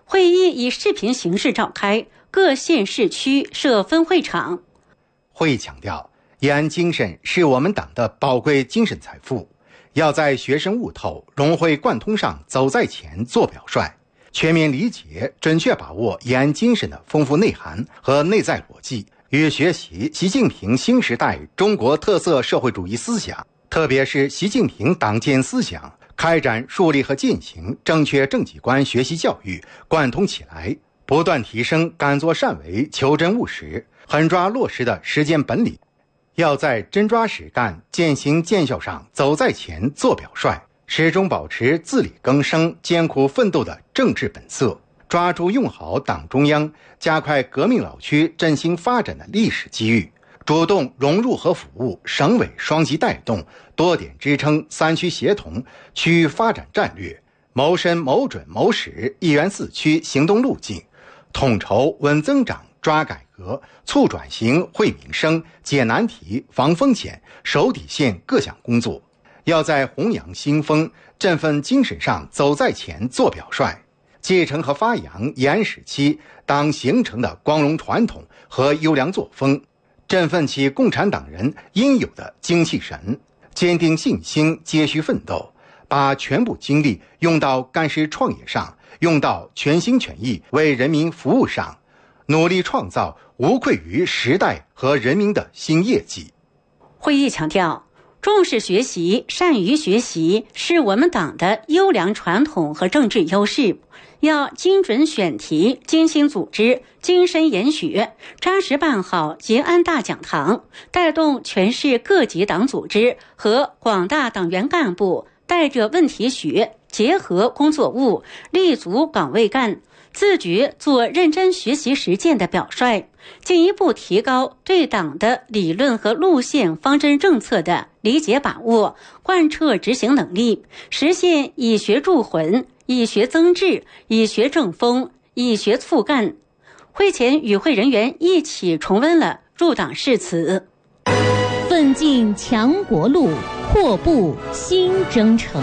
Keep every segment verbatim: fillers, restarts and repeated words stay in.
会议以视频形式召开，各县市区设分会场。 会议强调，延安精神是我们党的宝贵精神财富，要在学生悟透、融会贯通上走在前、做表率，全面理解、准确把握延安精神的丰富内涵和内在逻辑，与学习习近平新时代中国特色社会主义思想，特别是习近平党建思想，开展树立和践行正确政绩观学习教育贯通起来，不断提升敢作善为、求真务实、狠抓落实的实践本领，要在真抓实干、践行见效上走在前、做表率，始终保持自力更生、艰苦奋斗的政治本色，抓住用好党中央加快革命老区振兴发展的历史机遇，主动融入和服务省委双级带动、多点支撑、三区协同区域发展战略，谋深谋准谋实一元四区行动路径，统筹稳增长、抓改革、促转型、惠民生、解难题、防风险、守底线各项工作，要在弘扬新风、振奋精神上走在前、做表率，继承和发扬延安时期党形成的光荣传统和优良作风，振奋起共产党人应有的精气神，坚定信心，接续奋斗，把全部精力用到干事创业上，用到全心全意为人民服务上，努力创造无愧于时代和人民的新业绩。 会议强调，重视学习、善于学习是我们党的优良传统和政治优势，要精准选题、精心组织、精深研学，扎实办好延安大讲堂，带动全市各级党组织和广大党员干部带着问题学，结合工作务，立足岗位干，自觉做认真学习实践的表率，进一步提高对党的理论和路线方针政策的理解把握、贯彻执行能力，实现以学铸魂、以学增智、以学正风、以学促干。会前与会人员一起重温了入党誓词： 奋进强国路，阔步新征程。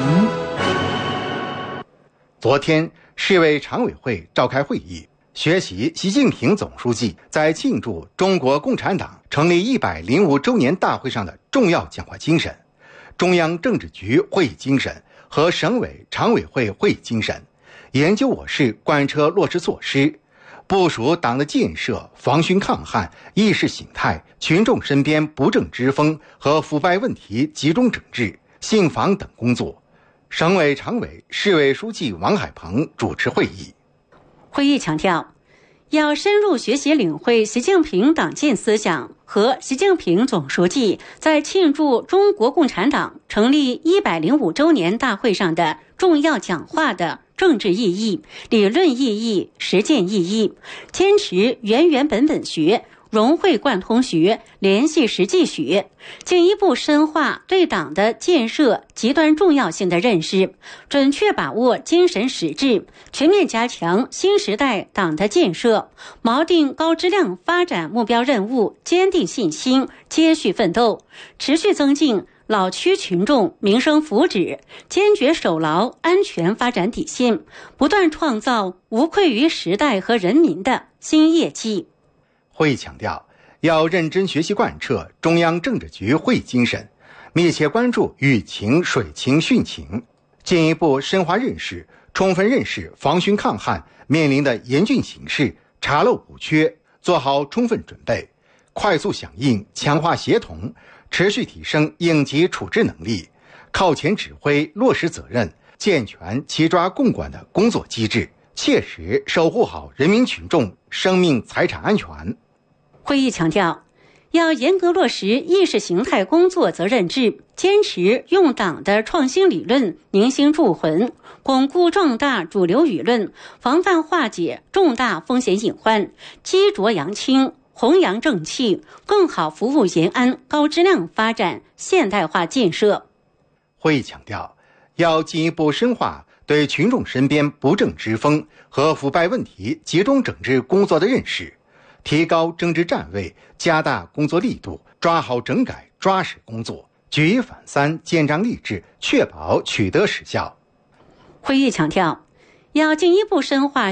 昨天，市委常委会召开会议，学习习近平总书记在庆祝中国共产党成立一百零五周年大会上的重要讲话精神、中央政治局会议精神和省委常委会会议精神，研究我市贯彻落实措施，部署党的建设、防汛抗旱、意识形态、群众身边不正之风和腐败问题集中整治、信访等工作。省委常委、市委书记王海鹏主持会议。 会议强调，要深入学习领会习近平党建思想和习近平总书记在庆祝中国共产党成立一百零五周年大会上的重要讲话的政治意义、理论意义、实践意义，坚持原原本本学、融会贯通学、联系实际学，进一步深化对党的建设极端重要性的认识，准确把握精神实质，全面加强新时代党的建设，锚定高质量发展目标任务，坚定信心，接续奋斗，持续增进老区群众民生福祉，坚决守牢安全发展底线，不断创造无愧于时代和人民的新业绩。 会议强调，要认真学习贯彻中央政治局会议精神，密切关注雨情、水情、汛情，进一步深化认识，充分认识防汛抗旱面临的严峻形势，查漏补缺，做好充分准备，快速响应，强化协同，持续提升应急处置能力，靠前指挥，落实责任，健全齐抓共管的工作机制，切实守护好人民群众生命财产安全。 会议强调，要严格落实意识形态工作责任制，坚持用党的创新理论凝心铸魂，巩固壮大主流舆论，防范化解重大风险隐患，激浊扬清，弘扬正气，更好服务延安高质量发展现代化建设。 会议强调，要进一步深化对群众身边不正之风和腐败问题集中整治工作的认识，提高政治站位，加大工作力度，抓好整改抓实工作，举一反三，建章立制，确保取得实效。 会议强调，要进一步深化